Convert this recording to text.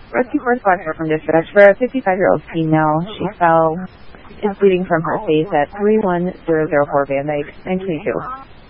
Rescue corps got here from dispatch for a 55-year-old female. She fell, is bleeding from her face at 31004 Van Dyke, 922.